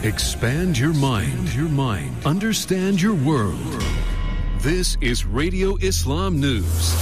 Expand your mind. Understand your world. This is Radio Islam News.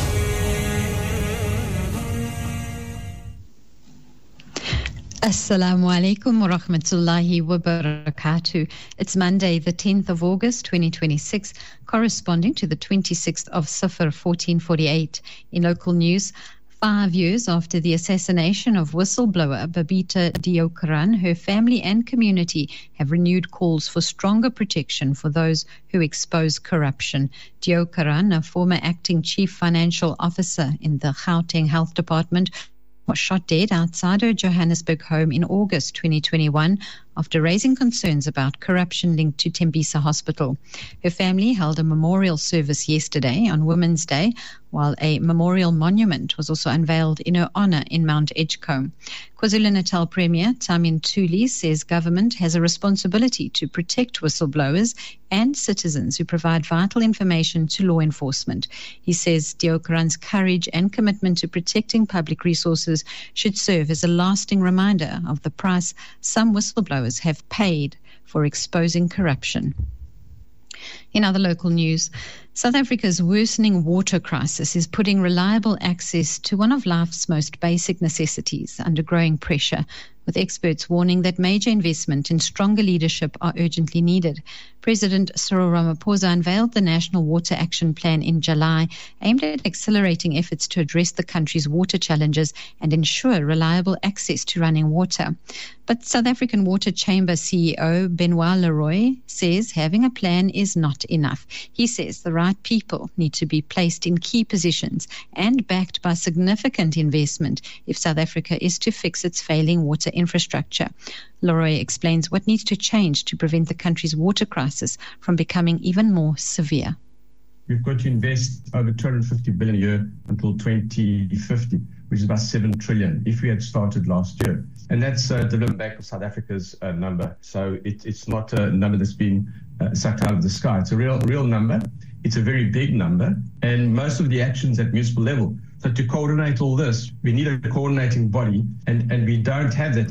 Assalamu alaikum wa rahmatullahi wa barakatuh. It's Monday, the 10th of August, 2026, corresponding to the 26th of Safar, 1448. In local news, 5 years after the assassination of whistleblower Babita Deokaran, her family and community have renewed calls for stronger protection for those who expose corruption. Deokaran, a former acting chief financial officer in the Gauteng Health Department, was shot dead outside her Johannesburg home in August 2021 after raising concerns about corruption linked to Tembisa Hospital. Her family held a memorial service yesterday on Women's Day, while a memorial monument was also unveiled in her honour in Mount Edgecombe. KwaZulu-Natal Premier Tamin Thuli says government has a responsibility to protect whistleblowers and citizens who provide vital information to law enforcement. He says Deokaran's courage and commitment to protecting public resources should serve as a lasting reminder of the price some whistleblowers have paid for exposing corruption. In other local news, South Africa's worsening water crisis is putting reliable access to one of life's most basic necessities under growing pressure, with experts warning that major investment and stronger leadership are urgently needed. President Cyril Ramaphosa unveiled the National Water Action Plan in July, aimed at accelerating efforts to address the country's water challenges and ensure reliable access to running water. But South African Water Chamber CEO Benoit Leroy says having a plan is not enough. He says the right people need to be placed in key positions and backed by significant investment if South Africa is to fix its failing water infrastructure. Leroy explains what needs to change to prevent the country's water crisis from becoming even more severe. We've got to invest over 250 billion a year until 2050, which is about 7 trillion if we had started last year. And that's delivered back of South Africa's number. So it's not a number that's been sucked out of the sky. It's a real number. It's a very big number. And most of the actions at municipal level. So to coordinate all this, we need a coordinating body, and we don't have that.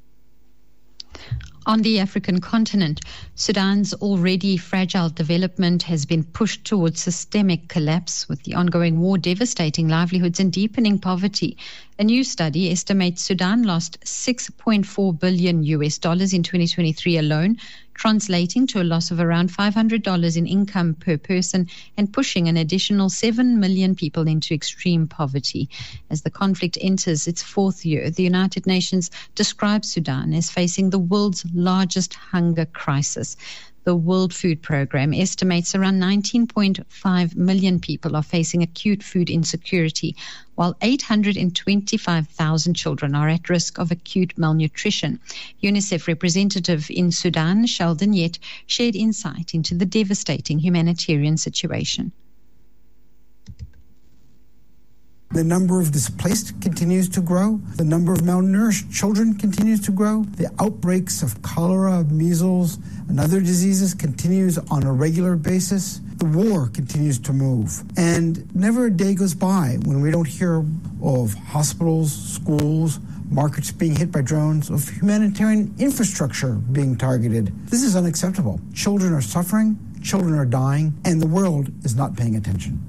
On the African continent, Sudan's already fragile development has been pushed towards systemic collapse, with the ongoing war devastating livelihoods and deepening poverty. A new study estimates Sudan lost $6.4 billion in 2023 alone, translating to a loss of around $500 in income per person and pushing an additional 7 million people into extreme poverty. As the conflict enters its 4th year, the United Nations describes Sudan as facing the world's largest hunger crisis. The World Food Programme estimates around 19.5 million people are facing acute food insecurity, while 825,000 children are at risk of acute malnutrition. UNICEF representative in Sudan, Sheldon Yett, shared insight into the devastating humanitarian situation. The number of displaced continues to grow. The number of malnourished children continues to grow. The outbreaks of cholera, measles, and other diseases continues on a regular basis. The war continues to move. And never a day goes by when we don't hear of hospitals, schools, markets being hit by drones, of humanitarian infrastructure being targeted. This is unacceptable. Children are suffering, children are dying, and the world is not paying attention.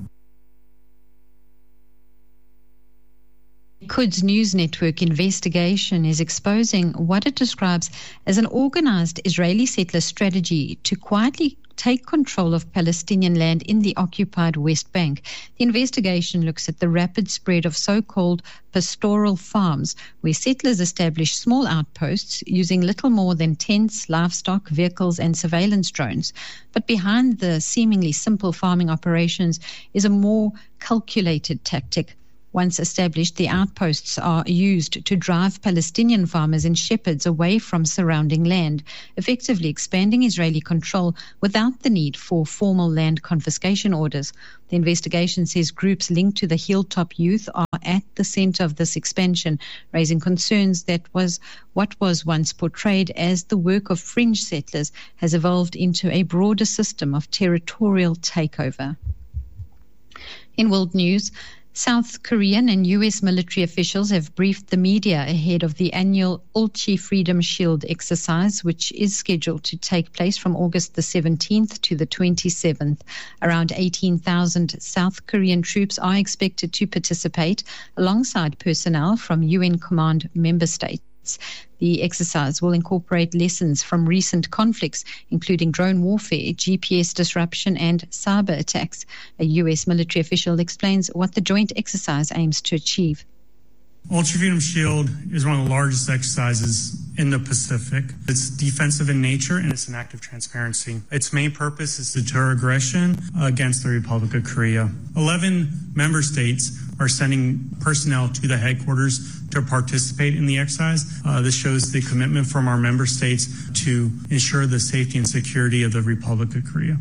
Quds News Network investigation is exposing what it describes as an organized Israeli settler strategy to quietly take control of Palestinian land in the occupied West Bank. The investigation looks at the rapid spread of so-called pastoral farms, where settlers establish small outposts using little more than tents, livestock, vehicles, and surveillance drones. But behind the seemingly simple farming operations is a more calculated tactic. Once established, the outposts are used to drive Palestinian farmers and shepherds away from surrounding land, effectively expanding Israeli control without the need for formal land confiscation orders. The investigation says groups linked to the Hilltop Youth are at the center of this expansion, raising concerns that what was once portrayed as the work of fringe settlers has evolved into a broader system of territorial takeover. In world news, South Korean and U.S. military officials have briefed the media ahead of the annual Ulchi Freedom Shield exercise, which is scheduled to take place from August the 17th to the 27th. Around 18,000 South Korean troops are expected to participate alongside personnel from UN Command member states. The exercise will incorporate lessons from recent conflicts, including drone warfare, GPS disruption, and cyber attacks. A U.S. military official explains what the joint exercise aims to achieve. Ulchi Freedom Shield is one of the largest exercises in the Pacific. It's defensive in nature and it's an act of transparency. Its main purpose is to deter aggression against the Republic of Korea. 11 member states are sending personnel to the headquarters to participate in the exercise. This shows the commitment from our member states to ensure the safety and security of the Republic of Korea.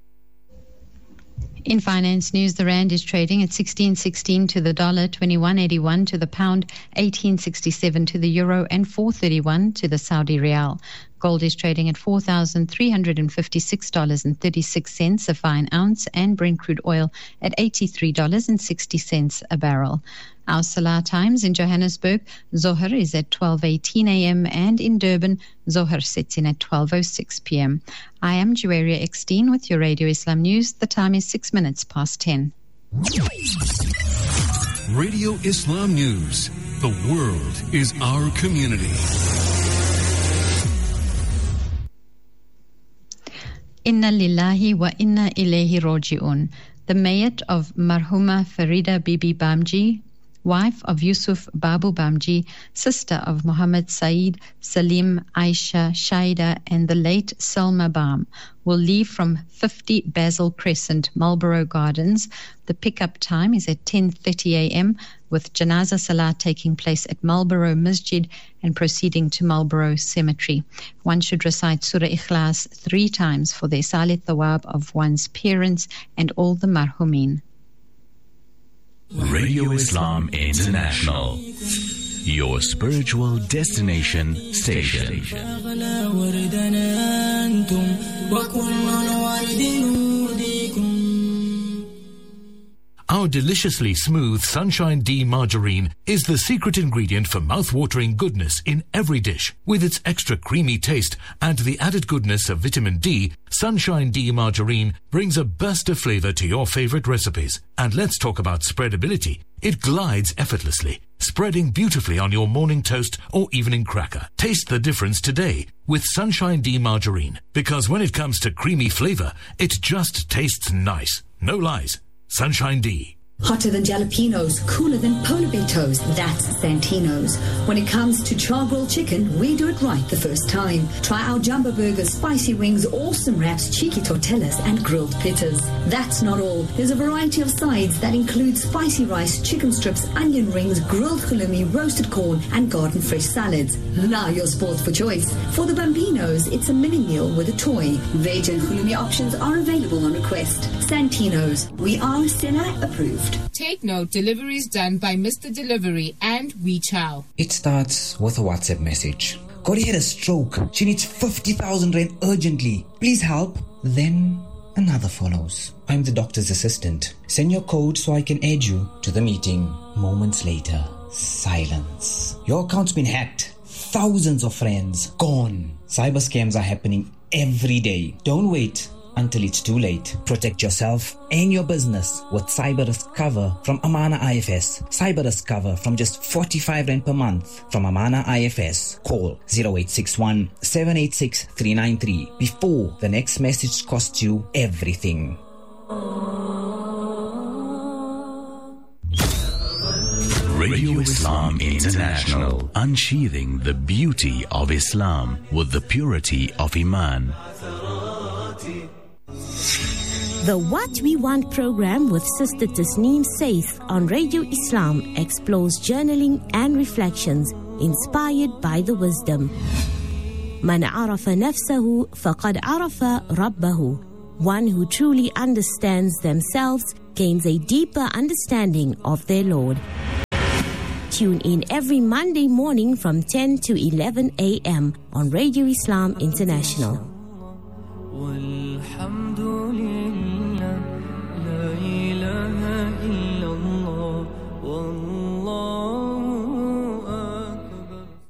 In finance news, the rand is trading at 16.16 to the dollar, 21.81 to the pound, 18.67 to the euro, and 4.31 to the Saudi rial. Gold is trading at $4,356.36 a fine ounce, and Brent crude oil at $83.60 a barrel. Our Salah times in Johannesburg, Zohar is at 12:18 a.m. and in Durban, Zohar sets in at 12:06 p.m. I am Juwaria Eckstein with your Radio Islam News. The time is 6 minutes past 10. Radio Islam News. The world is our community. Inna lillahi wa inna ilayhi raji'un. The mayat of Marhuma Farida Bibi Bamji, wife of Yusuf Babu Bamji, sister of Muhammad Saeed, Salim, Aisha, Shaida, and the late Salma Bam, will leave from 50 Basil Crescent, Marlborough Gardens. The pickup time is at 10:30 a.m., with Janaza Salah taking place at Marlborough Masjid and proceeding to Marlborough Cemetery. One should recite Surah Ikhlas 3 times for the Isalit Thawab of one's parents and all the marhumin. Radio Islam International, your spiritual destination station. Our deliciously smooth Sunshine D margarine is the secret ingredient for mouth-watering goodness in every dish. With its extra creamy taste and the added goodness of vitamin D, Sunshine D margarine brings a burst of flavor to your favorite recipes. And let's talk about spreadability. It glides effortlessly, spreading beautifully on your morning toast or evening cracker. Taste the difference today with Sunshine D margarine, because when it comes to creamy flavor, it just tastes nice. No lies. Sunshine D. Hotter than jalapenos, cooler than polar bear toast. That's Santino's. When it comes to char-grilled chicken, we do it right the first time. Try our jumbo burgers, spicy wings, awesome wraps, cheeky tortillas, and grilled pittas. That's not all. There's a variety of sides that include spicy rice, chicken strips, onion rings, grilled halloumi, roasted corn, and garden fresh salads. Now your sport for choice. For the Bambinos, it's a mini meal with a toy. Veg and halloumi options are available on request. Santino's. We are Stena approved. Take note, deliveries done by Mr. Delivery and WeChow. It starts with a WhatsApp message. Corey had a stroke. She needs 50,000 rand urgently. Please help. Then another follows. I'm the doctor's assistant. Send your code so I can add you to the meeting. Moments later, silence. Your account's been hacked. Thousands of friends gone. Cyber scams are happening every day. Don't wait until it's too late. Protect yourself and your business with cyber risk cover from Amana IFS. Cyber risk cover from just 45 Rand per month from Amana IFS. Call 0861 786 393 before the next message costs you everything. Radio Islam International, unsheathing the beauty of Islam with the purity of Iman. The What We Want program with Sister Tasneem Saith on Radio Islam explores journaling and reflections inspired by the wisdom. Man arafa nafsahu faqad arafa rabbahu. One who truly understands themselves gains a deeper understanding of their Lord. Tune in every Monday morning from 10 to 11 a.m. on Radio Islam International.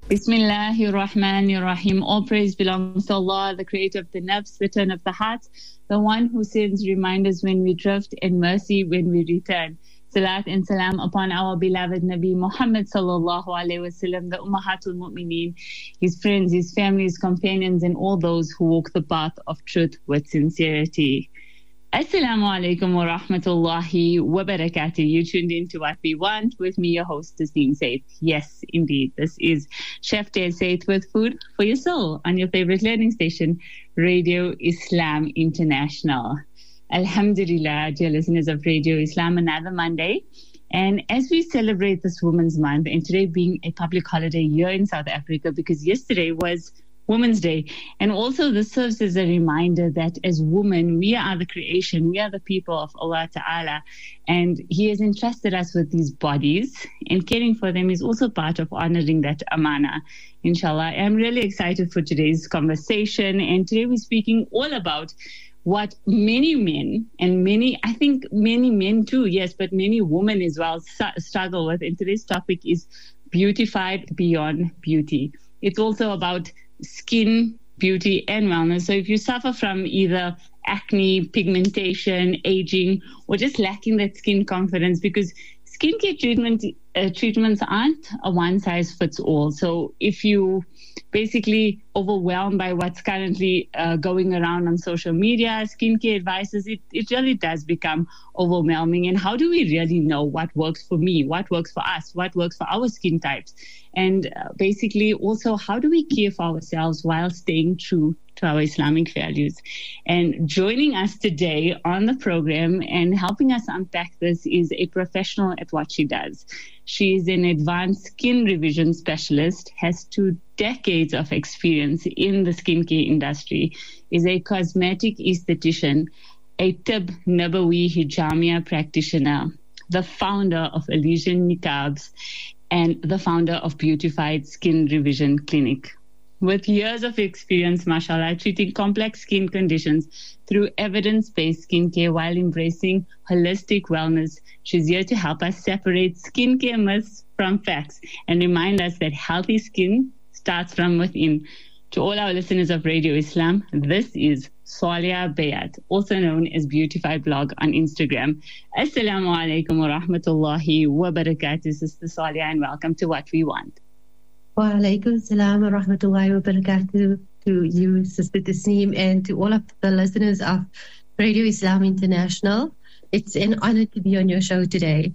Bismillahir Rahmanir Rahim. All praise belongs to Allah, the creator of the nafs, the turn of the heart, the one who sends reminders when we drift and mercy when we return. Salat and salam upon our beloved Nabi Muhammad sallallahu alaihi wasallam, the Ummahatul Mu'mineen, his friends, his family, his companions, and all those who walk the path of truth with sincerity. Assalamu alaikum wa rahmatullahi wa barakatuh. You tuned in to What We Want with me, your host, Tasneem Saith. Yes, indeed, this is Chef Day Saith with food for your soul on your favorite learning station, Radio Islam International. Alhamdulillah, dear listeners of Radio Islam, another Monday. And as we celebrate this Women's Month, and today being a public holiday here in South Africa, because yesterday was Women's Day. And also this serves as a reminder that as women, we are the creation, we are the people of Allah Ta'ala. And He has entrusted us with these bodies, and caring for them is also part of honoring that amana, inshallah. I'm really excited for today's conversation. And today we're speaking all about what many men and I think many men too, yes, but many women as well struggle with. And today's topic is beautified beyond beauty. It's also about skin, beauty, and wellness. So if you suffer from either acne, pigmentation, aging, or just lacking that skin confidence, because skincare treatments aren't a one-size-fits-all. So if you basically overwhelmed by what's currently going around on social media, skincare advices, it really does become overwhelming. And how do we really know what works for me, what works for us, what works for our skin types? And basically also, how do we care for ourselves while staying true to our Islamic values? And joining us today on the program and helping us unpack this is a professional at what she does. She is an advanced skin revision specialist, has 2 decades of experience in the skincare industry, is a cosmetic esthetician, a Tib Nabawi Hijamia practitioner, the founder of Elysian Niqabs, and the founder of Beautified Skin Revision Clinic. With years of experience, mashallah, treating complex skin conditions through evidence-based skincare while embracing holistic wellness, she's here to help us separate skincare myths from facts and remind us that healthy skin starts from within. To all our listeners of Radio Islam, this is Salia Bayat, also known as Beautified Blog on Instagram. Assalamu alaikum wa rahmatullahi wa barakatuh, Sister Salia, and welcome to What We Want. Wa alaikum salam wa rahmatullahi wa barakatuh to you, Sister Tasneem, and to all of the listeners of Radio Islam International. It's an honor to be on your show today.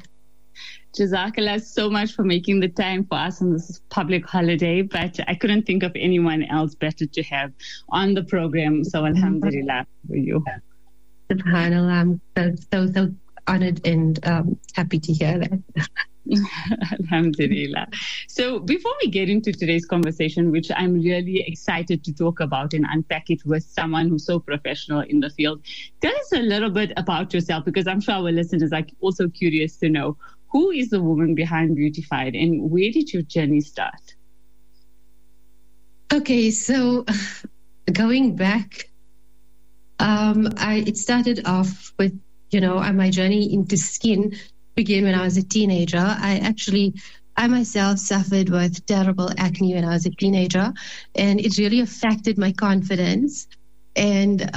Jazakallah so much for making the time for us on this public holiday, but I couldn't think of anyone else better to have on the program. So alhamdulillah for you. SubhanAllah, I'm so honored and happy to hear that. Alhamdulillah. So before we get into today's conversation, which I'm really excited to talk about and unpack it with someone who's so professional in the field, tell us a little bit about yourself, because I'm sure our listeners are also curious to know, who is the woman behind Beautified and where did your journey start? Okay, so going back, it started off with, my journey into skin began when I was a teenager. I myself suffered with terrible acne when I was a teenager, and it really affected my confidence. And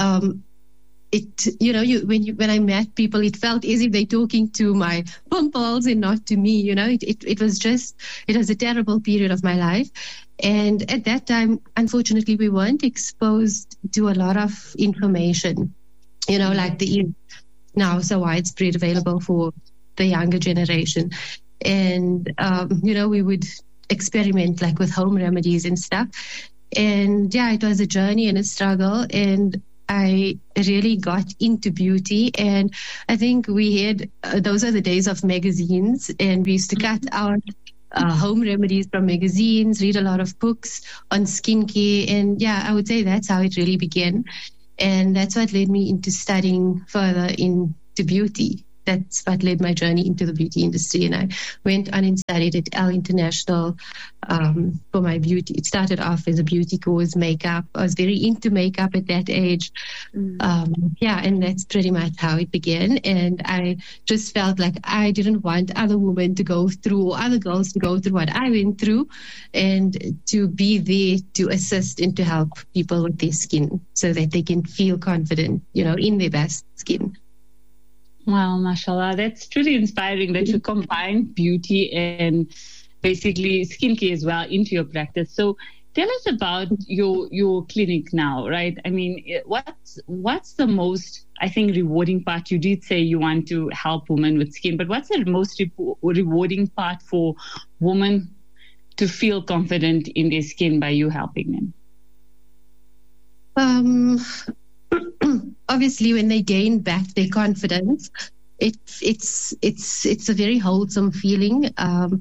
when I met people, it felt as if they're talking to my pimples and not to me. It was a terrible period of my life. And at that time, unfortunately, we weren't exposed to a lot of information, like the now so widespread available for the younger generation. And, we would experiment like with home remedies and stuff. And yeah, it was a journey and a struggle. And I really got into beauty. And I think we had, those are the days of magazines, and we used to cut out home remedies from magazines, read a lot of books on skincare. And yeah, I would say that's how it really began. And that's what led me into studying further into beauty that's what led my journey into the beauty industry. And I went on and studied at Elle International for my beauty. It started off as a beauty course, makeup. I was very into makeup at that age. And that's pretty much how it began. And I just felt like I didn't want other women to go through, or other girls to go through what I went through, and to be there to assist and to help people with their skin so that they can feel confident, in their best skin. Wow, mashallah. That's truly inspiring that you combine beauty and basically skincare as well into your practice. So tell us about your clinic now, right? I mean, what's the most, I think, rewarding part? You did say you want to help women with skin, but what's the most rewarding part for women to feel confident in their skin by you helping them? Obviously, when they gain back their confidence, it's a very wholesome feeling.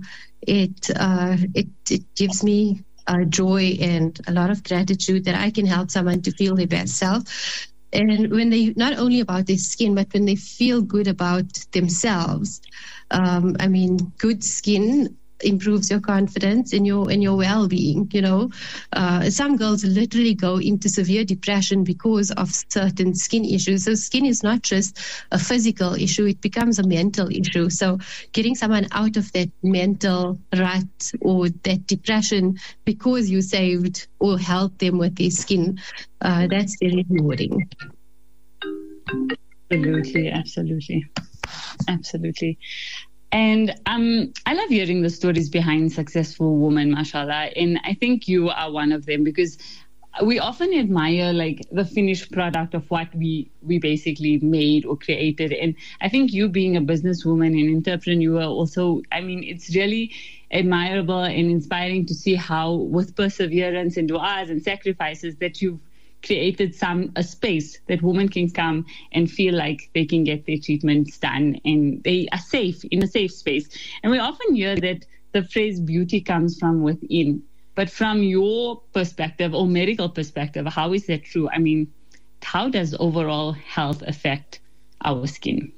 It gives me joy and a lot of gratitude that I can help someone to feel their best self. And when they, not only about their skin, but when they feel good about themselves, good skin improves your confidence and your well-being. Some girls literally go into severe depression because of certain skin issues. So skin is not just a physical issue, it becomes a mental issue. So getting someone out of that mental rut or that depression because you saved or helped them with their skin, that's very rewarding. Absolutely. And I love hearing the stories behind successful women, mashallah. And I think you are one of them, because we often admire the finished product of what we basically made or created. And I think you being a businesswoman and entrepreneur also, it's really admirable and inspiring to see how with perseverance and du'as and sacrifices that you've created a space that women can come and feel like they can get their treatments done and they are safe, in a safe space. And we often hear that the phrase beauty comes from within. But from your perspective or medical perspective, how is that true? How does overall health affect our skin?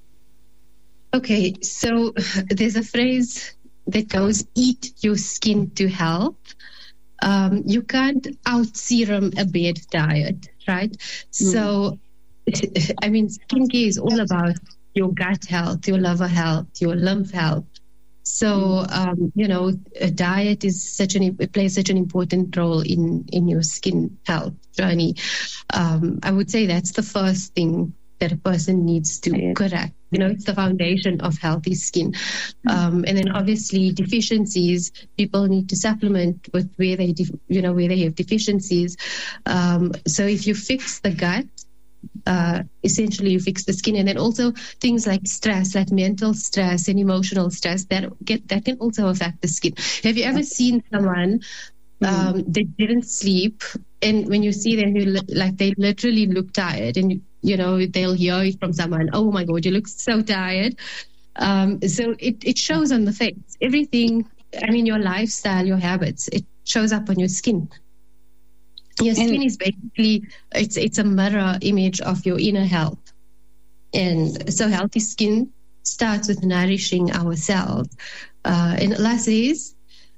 Okay, so there's a phrase that goes, eat your skin to health. You can't out-serum a bad diet, right? So, skincare is all about your gut health, your liver health, your lymph health. So, a diet is it plays such an important role in your skin health journey. I would say that's the first thing that a person needs to correct. It's the foundation of healthy skin. And then obviously deficiencies, people need to supplement with where they have deficiencies. So if you fix the gut, essentially you fix the skin. And then also things like stress, like mental stress and emotional stress, that can also affect the skin. Have you ever seen someone that didn't sleep, and when you see them, they literally look tired, and they'll hear it from someone, oh my God, you look so tired. So it shows on the face. Everything, your lifestyle, your habits, it shows up on your skin. Your skin is basically, it's a mirror image of your inner health. And so healthy skin starts with nourishing ourselves. And Allah says,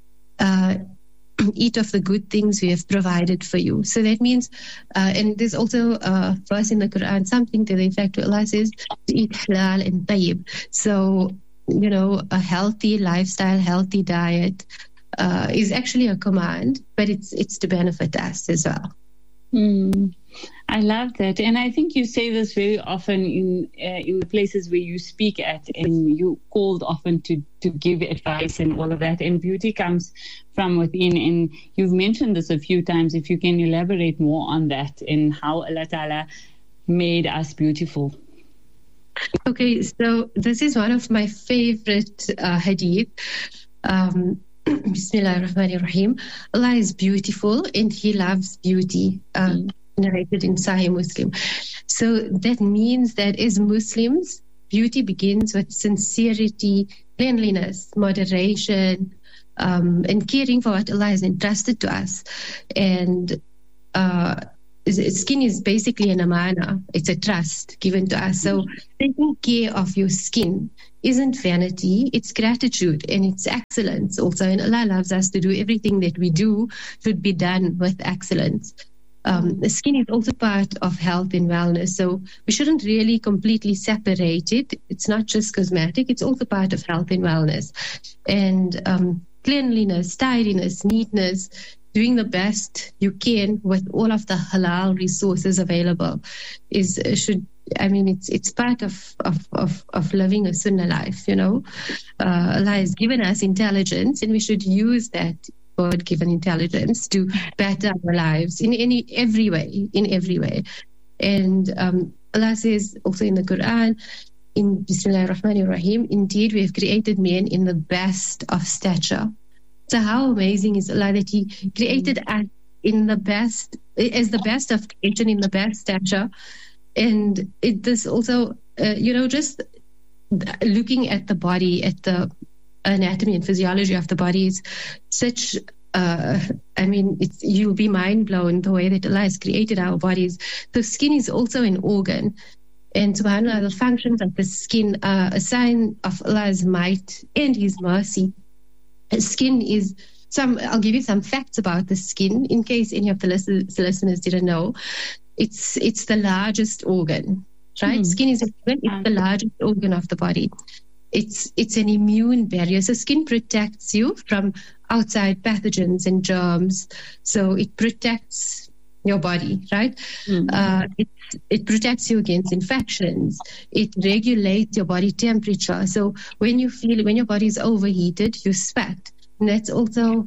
eat of the good things we have provided for you. So that means, and there's also a verse in the Quran, something to the effect where Allah says to eat halal and tayyib. So, a healthy lifestyle, healthy diet is actually a command, but it's to benefit us as well. I love that. And I think you say this very often in the places where you speak at, and you called often to give advice and all of that. And beauty comes from within. And you've mentioned this a few times. If you can elaborate more on that and how Allah Ta'ala made us beautiful. Okay, so this is one of my favorite hadith. Bismillah ar-Rahman ar-Rahim. Allah is beautiful and He loves beauty. Narrated in Sahih Muslim. So that means that as Muslims, beauty begins with sincerity, cleanliness, moderation, and caring for what Allah has entrusted to us. And skin is basically an amana. It's a trust given to us. So taking care of your skin isn't vanity, it's gratitude and it's excellence also. And Allah loves us to do everything that we do should be done with excellence. The skin is also part of health and wellness. So we shouldn't really completely separate it. It's not just cosmetic, it's also part of health and wellness. And cleanliness, tidiness, neatness, doing the best you can with all of the halal resources available it's part of living a sunnah life, Allah has given us intelligence and we should use that God-given intelligence to better our lives in every way. And Allah says also in the Quran, in Bismillahir Rahmanir Rahim, indeed we have created men in the best of stature. So how amazing is Allah that He created us in the best, as the best of creation, in the best stature. And this also, just looking at the body, at the anatomy and physiology of the body is such, you'll be mind blown the way that Allah has created our bodies. The skin is also an organ. And subhanAllah, the functions of the skin are a sign of Allah's might and His mercy. Skin is I'll give you some facts about the skin in case any of the listeners didn't know. It's the largest organ, right? Skin is it's the largest organ of the body. It's an immune barrier. So skin protects you from outside pathogens and germs. So it protects your body, right? It protects you against infections. It regulates your body temperature. So when your body is overheated, you sweat. And that's also,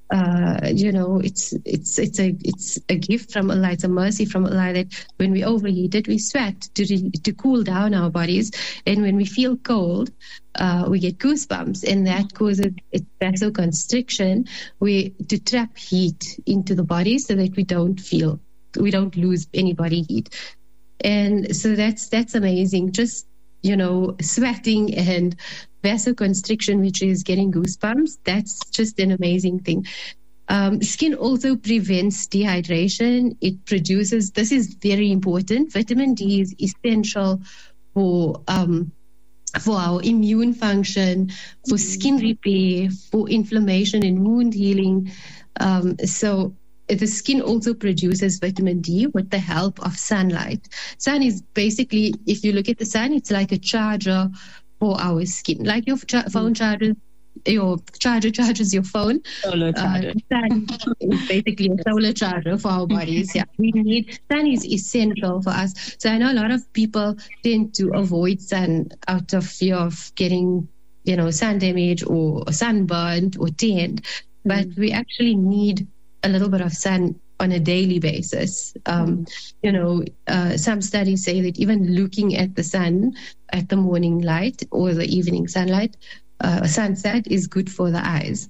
it's a gift from Allah. It's a mercy from Allah that when we overheat it, we sweat to cool down our bodies. And when we feel cold, we get goosebumps, and that causes vasoconstriction. To trap heat into the body so that we don't lose any body heat. And so that's amazing. Just, sweating and vasoconstriction, which is getting goosebumps, that's just an amazing thing. Skin also prevents dehydration. It produces, this is very important, vitamin D is essential for our immune function, for skin repair, for inflammation and wound healing. So the skin also produces vitamin D with the help of sunlight. Sun is basically, if you look at the sun, it's like a charger for our skin. Like your phone charges, your charger charges your phone. Solar charger. Sun is basically a solar charger for our bodies. Yeah, sun is essential for us. So I know a lot of people tend to avoid sun out of fear of getting, sun damage or sunburned or tanned. But we actually need a little bit of sun on a daily basis. Some studies say that even looking at the sun at the morning light or the evening sunlight, sunset is good for the eyes.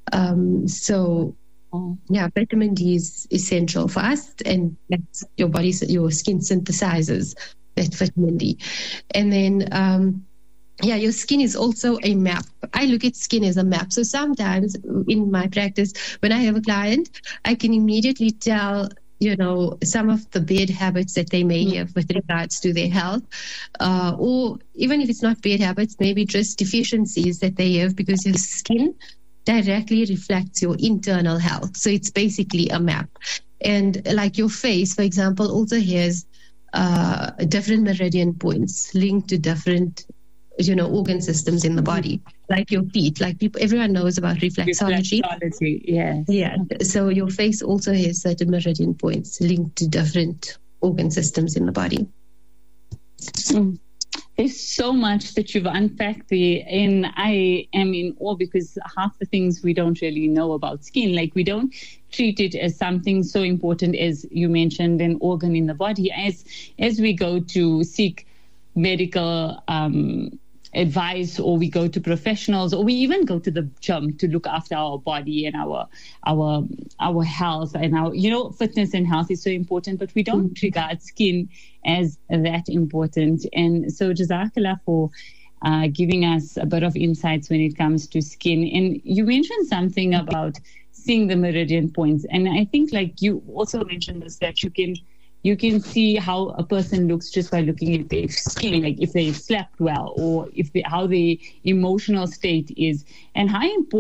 Vitamin D is essential for us, and that's your skin synthesizes that vitamin D. And then your skin is also a map. I look at skin as a map. So sometimes in my practice, when I have a client, I can immediately tell, some of the bad habits that they may have with regards to their health. Or even if it's not bad habits, maybe just deficiencies that they have, because your skin directly reflects your internal health. So it's basically a map. And like your face, for example, also has different meridian points linked to different organ systems in the body, like your feet, everyone knows about reflexology. Yes. Yeah. So your face also has certain meridian points linked to different organ systems in the body. There's so much that you've unpacked there, and I am in awe because half the things we don't really know about skin, like we don't treat it as something so important as you mentioned, an organ in the body. As we go to seek medical advice, or we go to professionals, or we even go to the gym to look after our body and our health and our fitness and health is so important, but we don't regard skin as that important. And so Jazakallah for giving us a bit of insights when it comes to skin. And you mentioned something about seeing the meridian points, and I think like you also mentioned this, that you can you can see how a person looks just by looking at their skin, like if they slept well or how their emotional state is, and how important